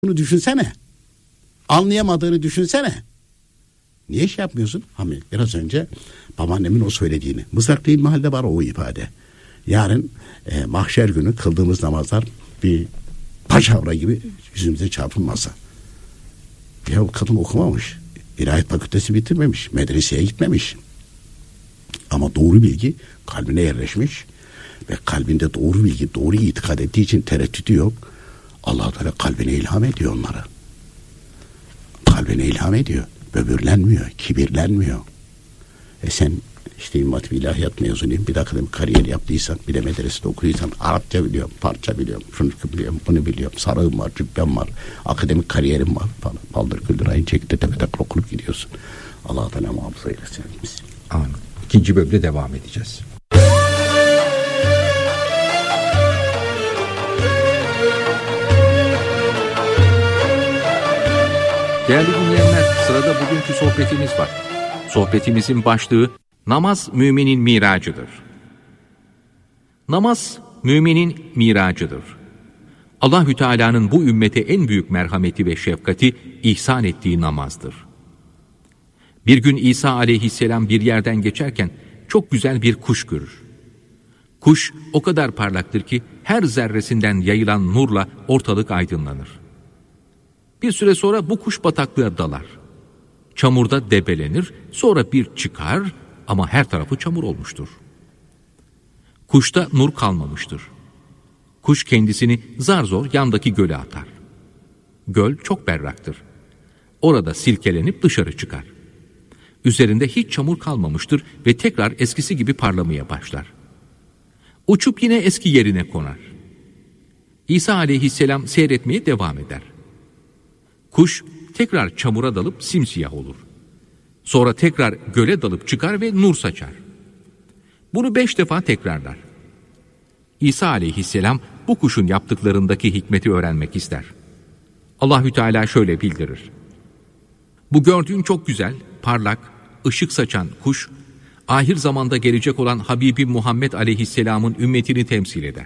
Bunu düşünsene. Anlayamadığını düşünsene. Niye şey yapmıyorsun? Biraz önce babaannemin o söylediğini. Mızrak mahalde var o ifade. Yarın mahşer günü kıldığımız namazlar bir paçavra gibi yüzümüze çarpılmasa. Ya o kadın okumamış. İlahiyat fakültesi bitirmemiş. Medreseye gitmemiş. Ama doğru bilgi kalbine yerleşmiş. Ve kalbinde doğru bilgi, doğru itikad ettiği için tereddütü yok. Allah Teala kalbine ilham ediyor onları. Kalbine ilham ediyor. Böbürlenmiyor, kibirlenmiyor. Sen işte İmam Hatip İlahiyat mezunuyum. Bir de akademik kariyer yaptıysan, bir de medresede okuduysan Arapça biliyorum, parça biliyorum, şunu biliyorum, bunu biliyorum. Sarığım var, cübbem var, akademik kariyerim var falan. Baldır küldür ayın çekti tepe tepe okulup gidiyorsun. Allah Teala muhafaza eylesin. Amin. İkinci bölümde devam edeceğiz. Değerli dinleyenler, sırada bugünkü sohbetimiz var. Sohbetimizin başlığı, namaz müminin miracıdır. Namaz, müminin miracıdır. Allahü Teala'nın bu ümmete en büyük merhameti ve şefkati ihsan ettiği namazdır. Bir gün İsa aleyhisselam bir yerden geçerken çok güzel bir kuş görür. Kuş o kadar parlaktır ki her zerresinden yayılan nurla ortalık aydınlanır. Bir süre sonra bu kuş bataklığa dalar. Çamurda debelenir, sonra bir çıkar ama her tarafı çamur olmuştur. Kuşta nur kalmamıştır. Kuş kendisini zar zor yandaki göle atar. Göl çok berraktır. Orada silkelenip dışarı çıkar. Üzerinde hiç çamur kalmamıştır ve tekrar eskisi gibi parlamaya başlar. Uçup yine eski yerine konar. İsa aleyhisselam seyretmeye devam eder. Kuş tekrar çamura dalıp simsiyah olur. Sonra tekrar göle dalıp çıkar ve nur saçar. Bunu 5 defa tekrarlar. İsa aleyhisselam bu kuşun yaptıklarındaki hikmeti öğrenmek ister. Allahü Teala şöyle bildirir. Bu gördüğün çok güzel, parlak, ışık saçan kuş, ahir zamanda gelecek olan Habibim Muhammed aleyhisselamın ümmetini temsil eder.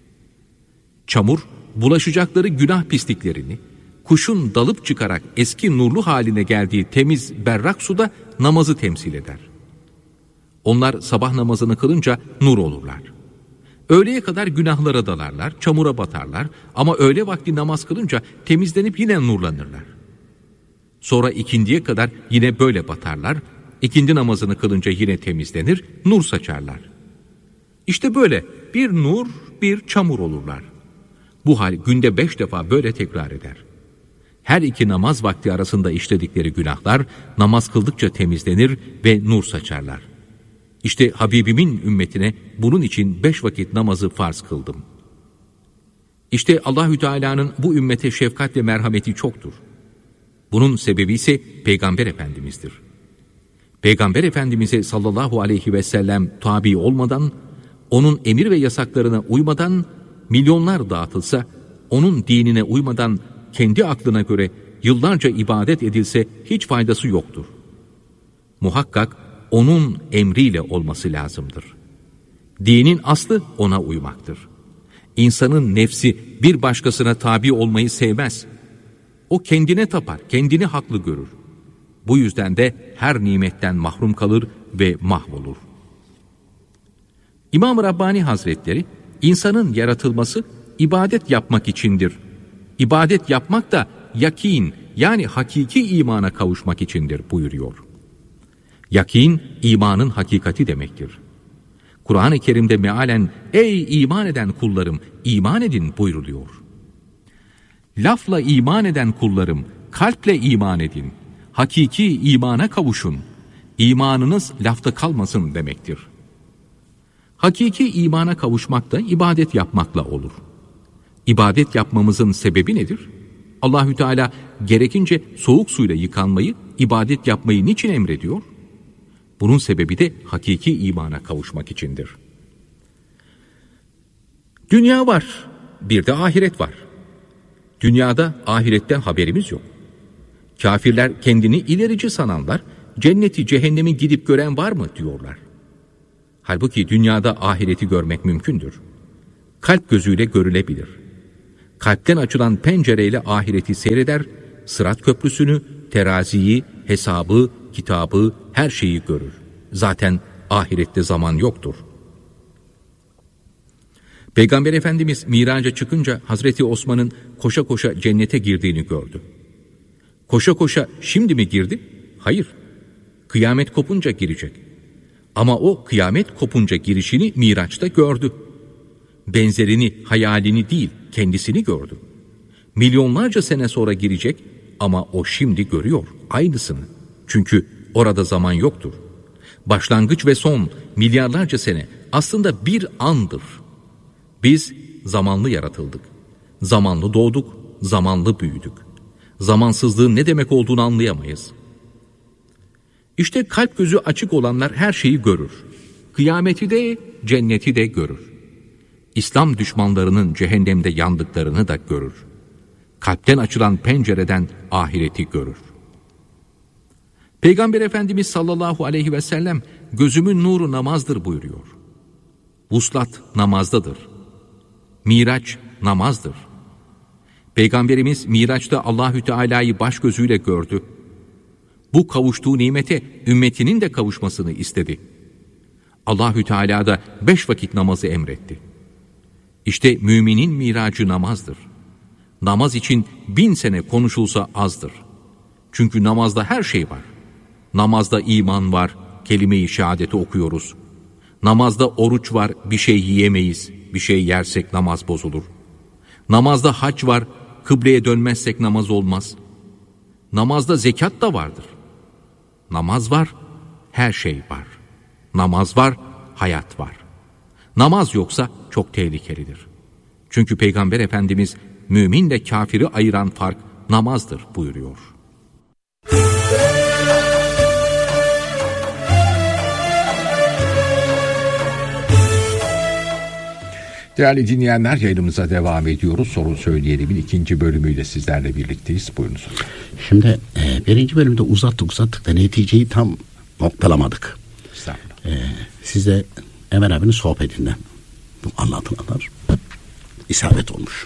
Çamur, bulaşacakları günah pisliklerini, kuşun dalıp çıkarak eski nurlu haline geldiği temiz, berrak suda namazı temsil eder. Onlar sabah namazını kılınca nur olurlar. Öğleye kadar günahlara dalarlar, çamura batarlar ama öğle vakti namaz kılınca temizlenip yine nurlanırlar. Sonra ikindiye kadar yine böyle batarlar, ikindi namazını kılınca yine temizlenir, nur saçarlar. İşte böyle bir nur, bir çamur olurlar. Bu hal günde 5 defa böyle tekrar eder. Her iki namaz vakti arasında işledikleri günahlar namaz kıldıkça temizlenir ve nur saçarlar. İşte Habibimin ümmetine bunun için 5 vakit namazı farz kıldım. İşte Allahü Teala'nın bu ümmete şefkat ve merhameti çoktur. Bunun sebebi ise Peygamber Efendimiz'dir. Peygamber Efendimiz'e sallallahu aleyhi ve sellem tabi olmadan, onun emir ve yasaklarına uymadan, milyonlar dağıtılsa, onun dinine uymadan, kendi aklına göre yıllarca ibadet edilse hiç faydası yoktur. Muhakkak onun emriyle olması lazımdır. Dinin aslı ona uymaktır. İnsanın nefsi bir başkasına tabi olmayı sevmez. O kendine tapar, kendini haklı görür. Bu yüzden de her nimetten mahrum kalır ve mahvolur. İmam-ı Rabbani Hazretleri, insanın yaratılması ibadet yapmak içindir. İbadet yapmak da yakin, yani hakiki imana kavuşmak içindir buyuruyor. Yakin, imanın hakikati demektir. Kur'an-ı Kerim'de mealen, ey iman eden kullarım, iman edin buyruluyor. Lafla iman eden kullarım, kalple iman edin. Hakiki imana kavuşun. İmanınız lafta kalmasın demektir. Hakiki imana kavuşmak da ibadet yapmakla olur. İbadet yapmamızın sebebi nedir? Allahü Teala gerekince soğuk suyla yıkanmayı, ibadet yapmayı niçin emrediyor? Bunun sebebi de hakiki imana kavuşmak içindir. Dünya var, bir de ahiret var. Dünyada ahiretten haberimiz yok. Kafirler kendini ilerici sananlar, cenneti cehennemi gidip gören var mı diyorlar. Halbuki dünyada ahireti görmek mümkündür. Kalp gözüyle görülebilir. Kalpten açılan pencereyle ahireti seyreder, Sırat köprüsünü, teraziyi, hesabı, kitabı, her şeyi görür. Zaten ahirette zaman yoktur. Peygamber Efendimiz Miraç'a çıkınca Hazreti Osman'ın koşa koşa cennete girdiğini gördü. Koşa koşa şimdi mi girdi? Hayır. Kıyamet kopunca girecek. Ama o kıyamet kopunca girişini Miraç'ta gördü. Benzerini, hayalini değil, kendisini gördü. Milyonlarca sene sonra girecek ama o şimdi görüyor aynısını. Çünkü orada zaman yoktur. Başlangıç ve son milyarlarca sene aslında bir andır. Biz zamanlı yaratıldık. Zamanlı doğduk, zamanlı büyüdük. Zamansızlığın ne demek olduğunu anlayamayız. İşte kalp gözü açık olanlar her şeyi görür. Kıyameti de, cenneti de görür. İslam düşmanlarının cehennemde yandıklarını da görür. Kalpten açılan pencereden ahireti görür. Peygamber Efendimiz sallallahu aleyhi ve sellem gözümün nuru namazdır buyuruyor. Vuslat namazdadır. Miraç namazdır. Peygamberimiz Miraç'ta Allahü Teala'yı baş gözüyle gördü. Bu kavuştuğu nimete ümmetinin de kavuşmasını istedi. Allahü Teala da 5 vakit namazı emretti. İşte müminin miracı namazdır. Namaz için 1000 sene konuşulsa azdır. Çünkü namazda her şey var. Namazda iman var, kelime-i şehadeti okuyoruz. Namazda oruç var, bir şey yiyemeyiz, bir şey yersek namaz bozulur. Namazda hac var, kıbleye dönmezsek namaz olmaz. Namazda zekat da vardır. Namaz var, her şey var. Namaz var, hayat var. Namaz yoksa çok tehlikelidir. Çünkü Peygamber Efendimiz müminle kafiri ayıran fark namazdır buyuruyor. Değerli dinleyenler, yayınımıza devam ediyoruz. Sorun Söyleyelim'in 2. bölümüyle sizlerle birlikteyiz. Buyurunuz hocam. Şimdi 1. bölümde uzattık da neticeyi tam noktalamadık. Siz de Ömer abinin sohbetinden bu anlatılanlar isabet olmuş.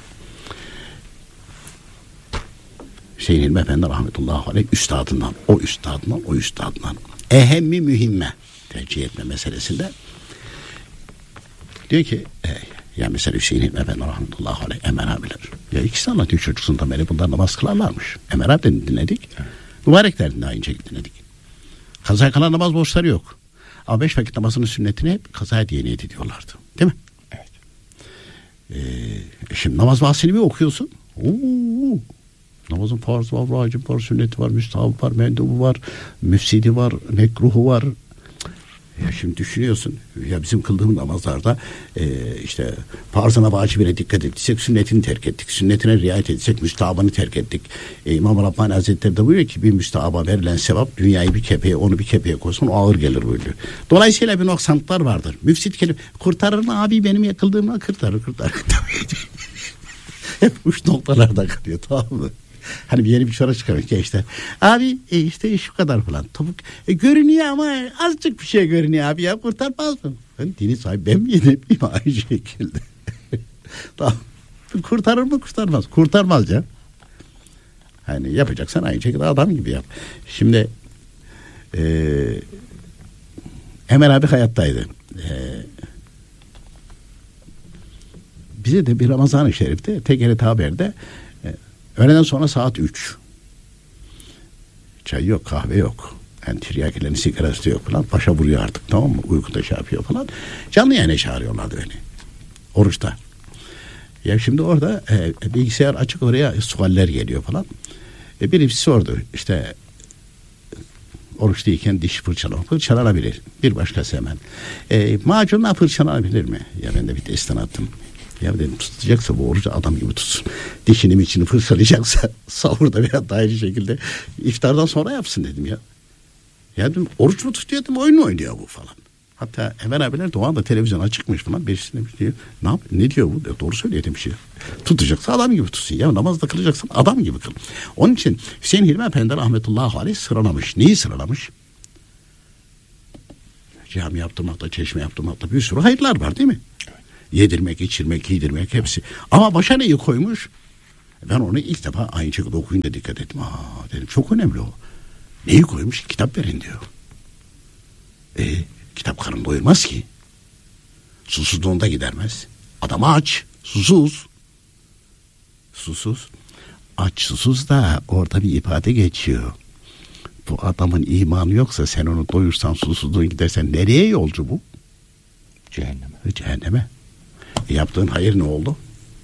Hüseyin İlmi Efendi rahmetullahi aleyh o üstadından ehemmi mühimme tercih etme meselesinde diyor ki ya mesela Hüseyin İlmi Efendi rahmetullahi aleyh Ömer abiler ya ikisi anlatıyor çocuksundan beri bunlar namaz kılarlarmış. Ömer abiden dinledik. Mübareklerden de aynı şekilde dinledik. Kazaya kalan namaz borçları yok. Ama 5 vakit namazının sünnetini hep kazaya diye niyet ediyorlardı. Değil mi? Evet. Şimdi namaz bahsini bir okuyorsun. Namazın farzı var, vacip var, sünneti var, müstahap var, mendubu var, müfsidi var, mekruhu var. Ya şimdi düşünüyorsun ya bizim kıldığımız namazlarda işte farzına vacibine dikkat etsek sünnetini terk ettik. Sünnetine riayet etsek müstahabını terk ettik. İmam Rabbani Hazretleri de buyuruyor ki bir müstahaba verilen sevap dünyayı bir kefeye onu bir kefeye koysan o ağır gelir buyuruyor. Dolayısıyla bir noksanlıklar vardır. Müfsit kelime kurtarır mı abi benim yakıldığımı kurtarır. Hep uç noktalarda kalıyor tamam mı? Hani bir yeni bir şora çıkarmış ki işte abi işte şu kadar falan topuk görünüyor ama azıcık bir şey görünüyor abi ya kurtarmaz mı? Ben dini sahibi ben mi yedim aynı şekilde. Tamam. Kurtarır mı kurtarmaz? Kurtarmaz ya. Hani yapacaksan aynı şekilde adam gibi yap. Şimdi Ömer abi hayattaydı. Bize de bir Ramazan-ı Şerif'te TGRT Haber'de öğleden sonra saat 3. Çay yok, kahve yok. Yani tiryakilerin sigarası yok falan. Paşa vuruyor artık tamam mı? Uykuda şey yapıyor falan. Canlı yayına çağırıyorlardı beni. Oruçta. Ya şimdi orada bilgisayar açık oraya sualler geliyor falan. Birisi sordu işte oruç değilken diş fırçalanabilir. Bir başkası hemen. Macunla fırçalanabilir mi? Ya ben de bir destan attım. Ya dedim tutacaksa bu orucu adam gibi tutsun. Dişini içini fırçalayacaksa sahurda veya da aynı şekilde iftardan sonra yapsın dedim ya. Ya dedim oruç mu tutuyor dedim oyun mu oynuyor bu falan. Hatta Ömer abiler de o anda televizyon açıkmış falan. Birisine diyor ne diyor bu? Doğru söylüyor demiş ya. Tutacaksa adam gibi tutsun ya. Namazda kılacaksan adam gibi kıl. Onun için Hüseyin Hilmi Efendi rahmetullahi aleyh sıralamış. Neyi sıralamış? Cami yaptırmakta, çeşme yaptırmakta bir sürü hayırlar var değil mi? Yedirmek, içirmek, giydirmek hepsi. Ama başa neyi koymuş? Ben onu ilk defa aynı şekilde okuyunca dikkat ettim. Dedim çok önemli o. Neyi koymuş? Kitap verin diyor. Kitap karın doyurmaz ki. Susuzluğunda gidermez. Adam aç, susuz. Susuz. Aç, susuz da orada bir ifade geçiyor. Bu adamın imanı yoksa sen onu doyursan, susuzluğun gidersen nereye yolcu bu? Cehenneme. Cehenneme. Yaptığın hayır ne oldu?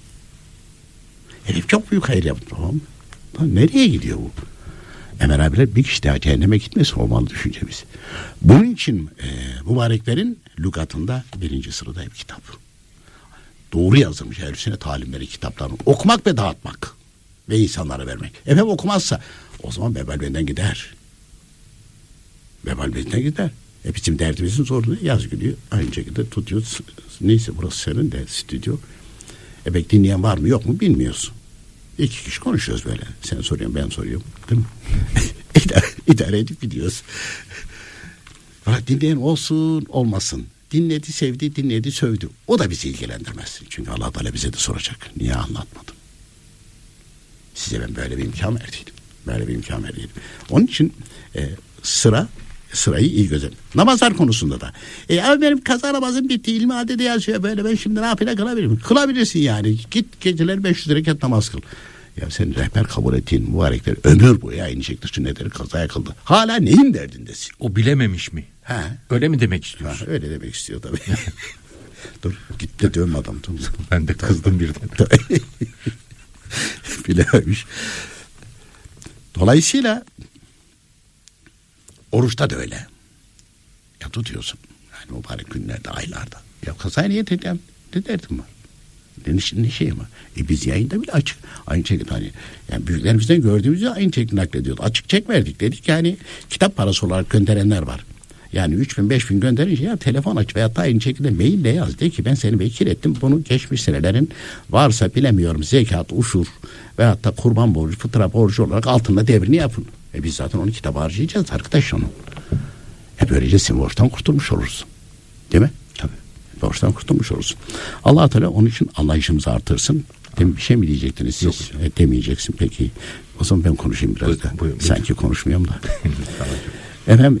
Herif çok büyük hayır yaptı. Tamam. Nereye gidiyor bu? Ömer abiler bir kişi daha cehenneme gitmesi olmalı düşüncemiz. Bunun için mübareklerin lügatında 1. sırada bir kitap. Doğru yazılmış her sene talimleri kitaplarını okumak ve dağıtmak ve insanlara vermek. Efendim okumazsa o zaman vebal benden gider. Vebal benden gider. Bizim derdimizin zorluğu yaz gülüyor. Aynı şekilde tutuyor. Neyse burası senin de stüdyo. Bek dinleyen var mı yok mu bilmiyorsun. 2 kişi konuşuyoruz böyle. Sen soruyorsun ben soruyorum. Değil mi? İdare edip gidiyoruz. Fakat dinleyen olsun olmasın. Dinledi sevdi, dinledi sövdü. O da bizi ilgilendirmez. Çünkü Allah Teala bize de soracak. Niye anlatmadın? Size ben böyle bir imkan verdiydim. Böyle bir imkan verdiydim. Onun için sırayı iyi gözetin. Namazlar konusunda da. Abi benim kaza namazım bitti. İlmi adede yazıyor böyle. Ben şimdi nafile kılabilirim. Kılabilirsin yani. Git geceler 500 rekat namaz kıl. Ya sen rehber kabul ettiğin mübarekler ömür boyu aynı şekilde sünnetleri kazaya kıldı. Hala neyin derdindesin? O bilememiş mi? Öyle mi demek istiyorsun? Öyle demek istiyor tabii. Dur git de dövme adam. Ben de kızdım birden. Bilememiş. Dolayısıyla oruçta da öyle. Ya tutuyorsun. Yani mübarek günlerde, aylarda. Ya kazaya niyet edem. Ne derdim var? Ne şey var? Biz yayında bile açık. Aynı şekilde hani yani büyüklerimizden gördüğümüzde aynı şekilde naklediyordu. Açık çek verdik dedik. Yani kitap parası olarak gönderenler var. Yani 3.000-5.000 gönderince ya telefon aç veya da aynı şekilde maille yaz. De ki ben seni vekil ettim. Bunu geçmiş senelerin varsa bilemiyorum zekat, uşur veyahut da kurban borcu, fıtra borcu olarak altında devrini yapın. Biz zaten onu kitaba harcayacağız arkadaş onu. Böylece sen borçtan kurtulmuş olursun. Değil mi? Tabii. Borçtan kurtulmuş olursun. Allah Teala onun için anlayışımızı artırsın. Bir şey mi diyecektiniz siz? Yok. Demeyeceksin peki. O zaman ben konuşayım biraz da. Buyurun. Sanki konuşmuyorum da. Efendim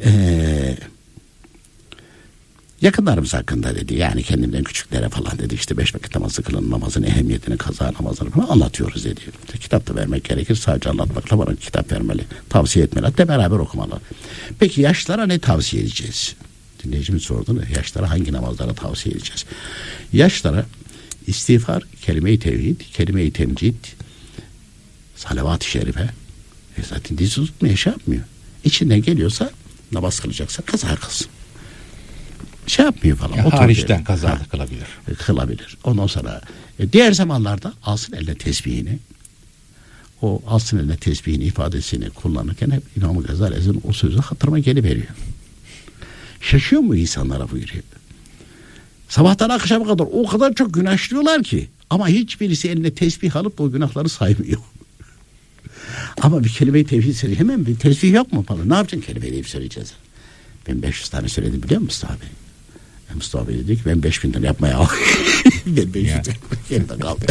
yakınlarımız hakkında dedi. Yani kendimden küçüklere falan dedi. İşte 5 vakit namazı kılın, namazın ehemmiyetini, kaza namazını falan anlatıyoruz dedi. İşte kitap da vermek gerekir. Sadece anlatmakla bana kitap vermeli. Tavsiye etmeli. Hatta beraber okumalı. Peki yaşlara ne tavsiye edeceğiz? Dinleyicimiz sordu. Yaşlara hangi namazlara tavsiye edeceğiz? Yaşlara istiğfar, kelime-i tevhid, kelime-i temcid, salavat-ı şerife. Zaten dizi tutmaya şey yapmıyor. İçinden geliyorsa namaz kılacaksa kaza kılsın. Şey yapmıyor falan. Ya hariçten kaza da kılabilir. Kılabilir. Ondan sonra diğer zamanlarda alsın eline tesbihini. O alsın eline tesbihini ifadesini kullanırken hep İmam-ı Gazali'nin o sözü hatırıma geliveriyor. Şaşıyor mu insanlara buyuruyor. Sabahtan akşama kadar o kadar çok günah işliyorlar ki ama hiçbirisi eline tesbih alıp o günahları saymıyor. Ama bir kelime-i tevhid söyleyeceğim. Hemen bir tesbih yok mu falan. Ne yapacaksın kelime-i tevhid söyleyeceğiz. Ben 500 tane söyledim biliyor musun Mustafa Bey? Mustafa Bey dedi ki ben 5000 tane yapmaya al. Ben 500 tane yerinde kaldı.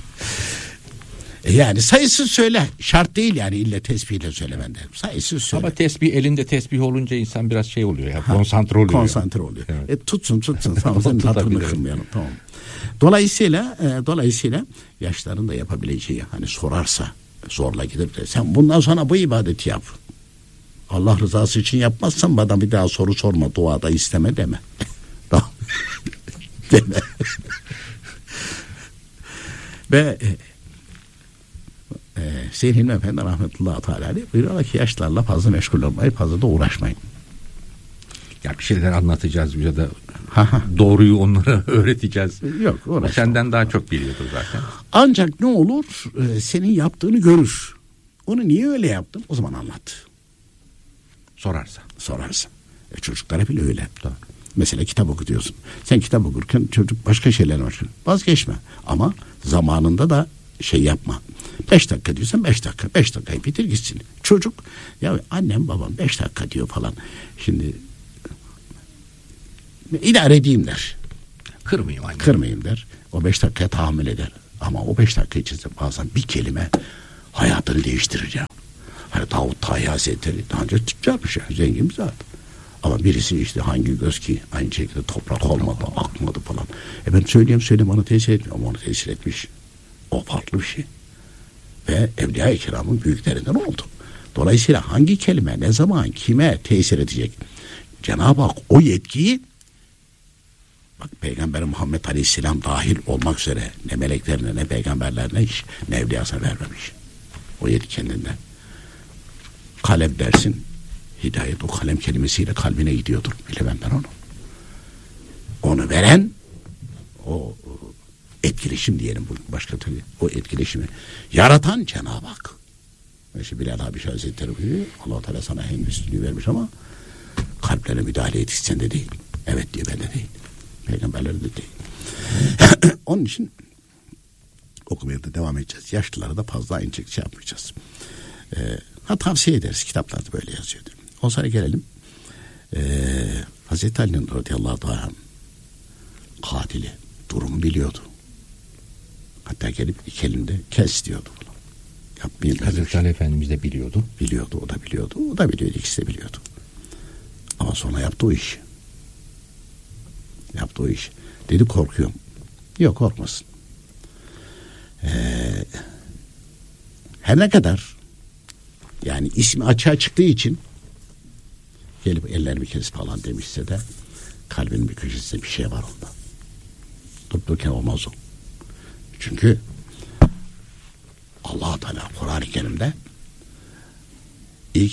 Yani sayısız söyle. Şart değil yani illa tesbihle söylemende. Sayısız söyle. Ama tesbih elinde tesbih olunca insan biraz şey oluyor ya. Konsantre oluyor. Konsantre oluyor. Evet. Tutsun. Tamam, senin hatırını kırmayalım. Tamam. Dolayısıyla yaşların da yapabileceği hani sorarsa zorla gidip de sen bundan sonra bu ibadeti yap. Allah rızası için yapmazsan bana bir daha soru sorma, duada isteme deme. Tamam. Deme. Ve Seyyid Hilmi Efendi rahmetullahi teala buyuruyorlar ki yaşlarla fazla meşgul olmayı, fazla da uğraşmayın. Ya bir şeyler anlatacağız ya da doğruyu onlara öğreteceğiz. Yok, o senden daha çok biliyordur zaten. Ancak ne olur senin yaptığını görür. Onu niye öyle yaptın? O zaman anlat. Sorarsın. Çocuklara bile öyle. Tamam. Mesela kitap okuyorsun. Sen kitap okurken çocuk başka şeyler var. Vazgeçme. Ama zamanında da şey yapma. 5 dakika diyorsan 5 dakika. 5 dakikayı bitir gitsin. Çocuk ya annem babam 5 dakika diyor falan. Şimdi idare edeyim der. Kırmayayım anne. Kırmayayım der. O 5 dakikaya tahammül eder. Ama o 5 dakika içinde bazen bir kelime hayatını değiştirir ya. Hani Davut Tahi Hazretleri daha önce tüccarmış ya, zengin bir zat. Ama birisi işte hangi göz ki aynı şekilde toprak olmadı, akmadı falan. Ben söyleyeyim bana tesir etmiyor ama onu tesir etmiş. O farklı bir şey. Ve Evliya-i Kiram'ın büyüklerinden oldu. Dolayısıyla hangi kelime, ne zaman, kime tesir edecek? Cenab-ı Hak o yetkiyi, bak Peygamber Muhammed Aleyhisselam dahil olmak üzere ne meleklerine, ne peygamberlerine, ne evliyasına vermemiş. O yetki kendinden. Kalem dersin, hidayet o kalem kelimesiyle kalbine gidiyordur. Bilemem ben onu. Onu veren o etkileşim diyelim, bu başka türlü o etkileşimi yaratan Cenab-ı Hak. İşte Bilal Habeşi Hazretleri buyuruyor, Allah Teala sana hem üstünlüğü vermiş ama kalplere müdahale et sen de değil. Evet diyor, ben de değil. Peygamberler de değil. Onun için okumaya da devam edeceğiz. Yaşlılara da fazla aynı şey yapmayacağız. Tavsiye ederiz. Kitaplarda böyle yazıyordur. O sonra gelelim. Hazreti Ali'nin radıyallahu anh katili durumu biliyordu. Hatta gelip iki elinde kes diyordu. Yapmayın. Hazreti Ali Efendimiz de biliyordu. Biliyordu, o da biliyordu. O da biliyordu, ikisi de biliyordu. Ama sonra yaptı o iş. Yaptı o iş. Dedi korkuyorum. Yok, korkmasın. Her ne kadar yani ismi açığa çıktığı için gelip ellerimi kes falan demişse de kalbinin bir köşesinde bir şey var onda. Durup dururken olmaz o. Çünkü Allah-u Teala Kur'an-ı Kerim'de iyi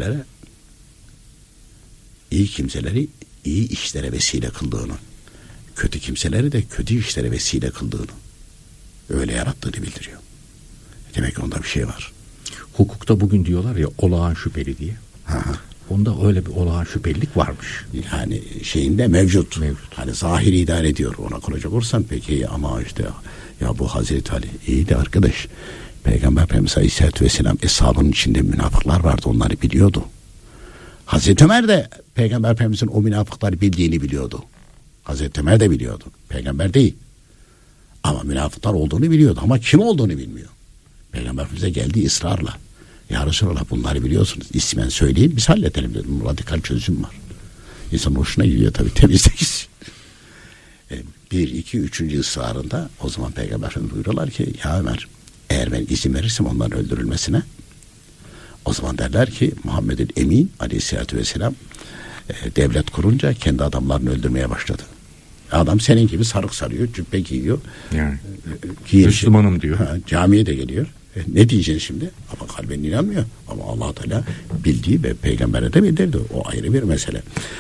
kimseleri iyi işlere vesile kıldığını, kötü kimseleri de kötü işlere vesile kıldığını, öyle yarattığını bildiriyor. Demek ki onda bir şey var. Hukukta bugün diyorlar ya olağan şüpheli diye. Onda öyle bir olağan şüphelilik varmış. Yani şeyinde mevcut. Hani zahiri idare ediyor. Ona konacak olursan peki ama işte ya bu Hazreti Ali iyi de arkadaş. Peygamber Efendimiz Aleyhisselatü Vesselam eshabının içinde münafıklar vardı. Onları biliyordu. Hazreti Ömer de Peygamber Efendimizin o münafıkları bildiğini biliyordu. Hazreti Ömer de biliyordu. Peygamber değil. Ama münafıklar olduğunu biliyordu. Ama kim olduğunu bilmiyor. Peygamber Efendimiz'e geldi ısrarla. Ya Resulallah bunları biliyorsunuz. İsmen söyleyin biz halledelim dedim. Radikal çözüm var. İnsanın hoşuna gidiyor tabii, temizle gitsin. 1, 2, 3. ısrarında o zaman Peygamber Efendimiz buyuruyorlar ki ya Ömer, eğer ben izin verirsem onların öldürülmesine, o zaman derler ki Muhammed'in Emin Aleyhisselatü Vesselam devlet kurunca kendi adamlarını öldürmeye başladı. Adam senin gibi sarık sarıyor, cübbe giyiyor. Yani Müslümanım diyor. Camiye de geliyor. Ne diyeceksin şimdi? Ama kalben inanmıyor. Ama Allah Teala bildiği ve peygambere de bildirdi. O ayrı bir mesele.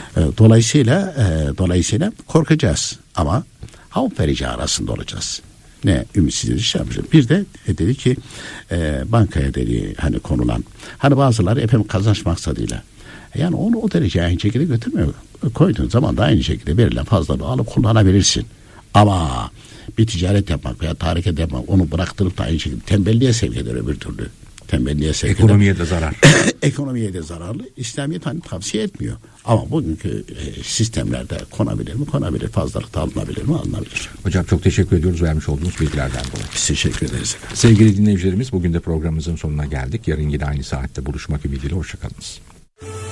Dolayısıyla korkacağız. Ama havf verici arasında olacağız. Ne ümitsiz şey yapacağız. Bir de dedi ki bankaya dedi hani konulan. Hani bazıları efendim kazanç maksadıyla. Yani onu o derece aynı şekilde götürmüyor. Koyduğun zaman da aynı şekilde verilen fazlalığı alıp kullanabilirsin. Ama bir ticaret yapmak veya hareket yapmak, onu bıraktırıp da aynı şekilde tembelliğe sevk eder öbür türlü. Tembelliğe sevk eder. Ekonomiye de zarar. Ekonomiye de zararlı. İslamiyet hani tavsiye etmiyor. Ama bugünkü sistemlerde konabilir mi? Konabilir. Fazlalık da alınabilir mi? Alınabilir. Hocam çok teşekkür ediyoruz vermiş olduğunuz bilgilerden dolayı. Biz teşekkür ederiz. Sevgili dinleyicilerimiz, bugün de programımızın sonuna geldik. Yarın yine aynı saatte buluşmak ümidiyle. Hoşçakalınız.